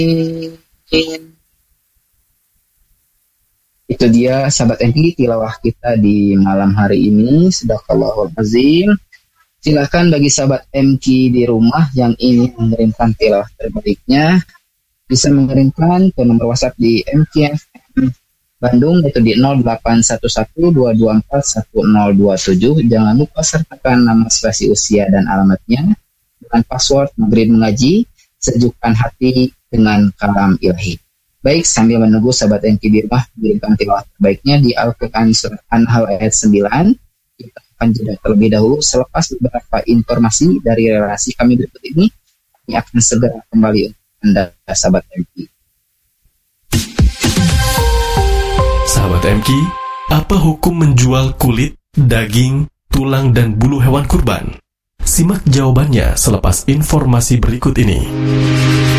Itu dia sahabat MP tilawah kita di malam hari ini. Sadaqallahul azim. Silakan bagi sahabat MQ di rumah yang ingin mengirimkan tilawah terbaiknya, bisa mengirimkan ke nomor WhatsApp di MQFM Bandung, yaitu di 081122411027. Jangan lupa sertakan nama, spasi, usia, dan alamatnya dengan password Maghrib Mengaji, sejukkan hati dengan kalam ilahi. Baik, sambil menunggu sahabat MQ di rumah mengirimkan tilawah terbaiknya di Al-Quran Surat An-Nahl ayat 9, kita akan jeda terlebih dahulu. Selepas beberapa informasi dari relasi kami berikut ini, kami akan segera kembali untuk Anda, sahabat MQ. Sahabat MQ, apa hukum menjual kulit, daging, tulang, dan bulu hewan kurban? Simak jawabannya selepas informasi berikut ini.